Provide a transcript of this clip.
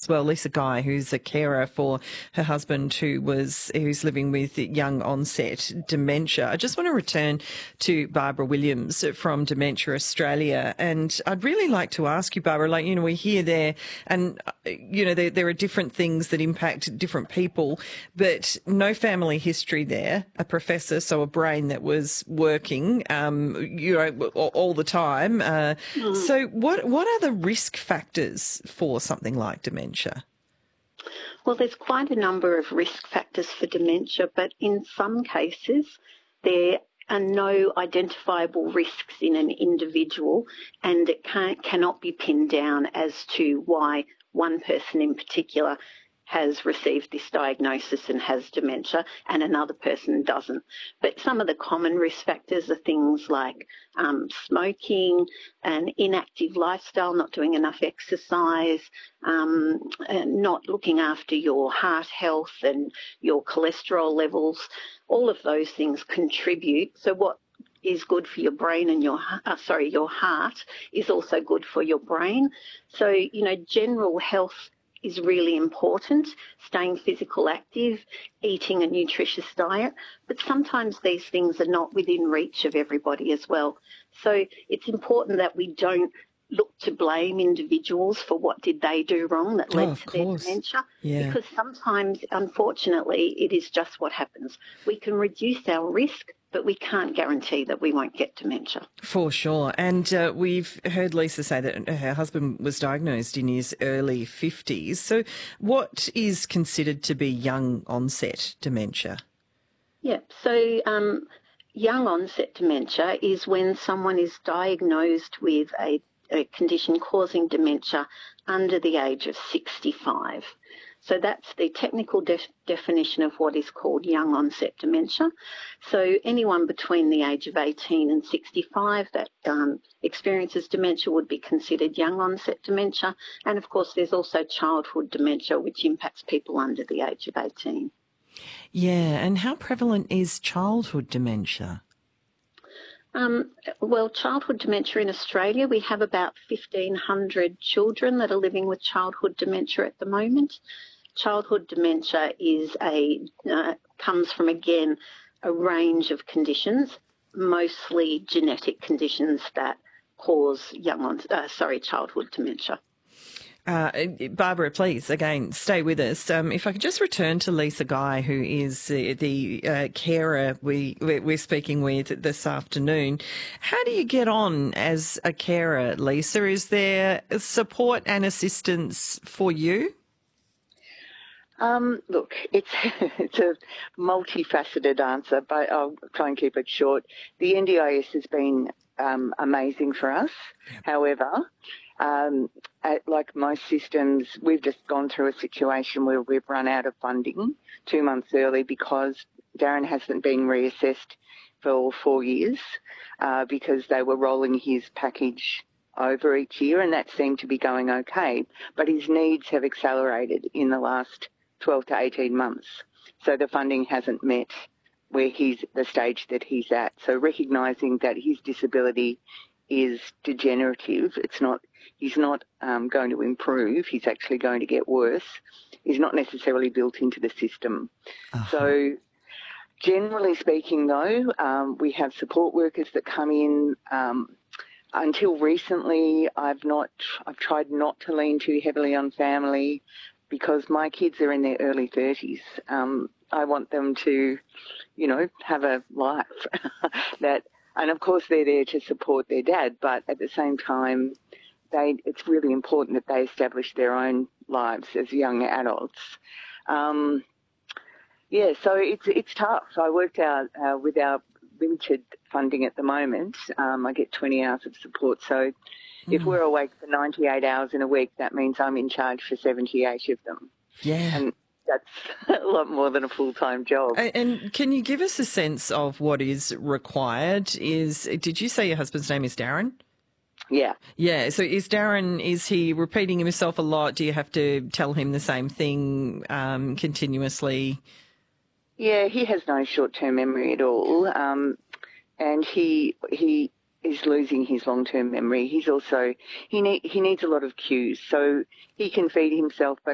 well, Lisa Guy, who's a carer for her husband who's living with young onset dementia. I just want to return to Barbara Williams from Dementia Australia, and I'd really like to ask you, Barbara, we hear there, and there are different things that impact different people, but no family history there, a professor, so a brain that was working, all the time. So what are the risk factors for something like dementia? Well, there's quite a number of risk factors for dementia, but in some cases there are no identifiable risks in an individual, and it cannot be pinned down as to why one person in particular has received this diagnosis and has dementia and another person doesn't. But some of the common risk factors are things like smoking, an inactive lifestyle, not doing enough exercise, not looking after your heart health and your cholesterol levels. All of those things contribute. So what is good for your brain and your heart is also good for your brain. So, general health is really important, staying physical active, eating a nutritious diet, but sometimes these things are not within reach of everybody as well. So it's important that we don't look to blame individuals for what did they do wrong that led to their dementia, because sometimes, unfortunately, it is just what happens. We can reduce our risk, but we can't guarantee that we won't get dementia. For sure. And we've heard Lisa say that her husband was diagnosed in his early 50s. So what is considered to be young onset dementia? Yeah, so young onset dementia is when someone is diagnosed with a condition causing dementia under the age of 65. So that's the technical definition of what is called young onset dementia. So anyone between the age of 18 and 65 that experiences dementia would be considered young onset dementia. And of course, there's also childhood dementia, which impacts people under the age of 18. Yeah, and how prevalent is childhood dementia? Well, childhood dementia in Australia, we have about 1,500 children that are living with childhood dementia at the moment. Childhood dementia comes from, again, a range of conditions, mostly genetic conditions that cause childhood dementia. Barbara, please, again, stay with us. If I could just return to Lisa Guy, who is the carer we're speaking with this afternoon. How do you get on as a carer, Lisa? Is there support and assistance for you? Look, it's a multifaceted answer, but I'll try and keep it short. The NDIS has been amazing for us. Yep. However, like most systems, we've just gone through a situation where we've run out of funding 2 months early because Darren hasn't been reassessed for 4 years because they were rolling his package over each year, and that seemed to be going okay. But his needs have accelerated in the last 12 to 18 months. So the funding hasn't met where he's the stage that he's at. So recognising that his disability is degenerative, he's not going to improve, he's actually going to get worse, is not necessarily built into the system. So generally speaking though, we have support workers that come in. Until recently, I've tried not to lean too heavily on family because my kids are in their early 30s. I want them to, have a life and of course they're there to support their dad, but at the same time, it's really important that they establish their own lives as young adults. So it's tough. I worked out with our limited funding at the moment, I get 20 hours of support. So if we're awake for 98 hours in a week, that means I'm in charge for 78 of them. Yeah. And that's a lot more than a full-time job. And can you give us a sense of what is required? Did you say your husband's name is Darren? Yeah. Yeah. So is he repeating himself a lot? Do you have to tell him the same thing continuously? Yeah, he has no short-term memory at all. And he is losing his long-term memory. He's also, he needs a lot of cues. So he can feed himself, but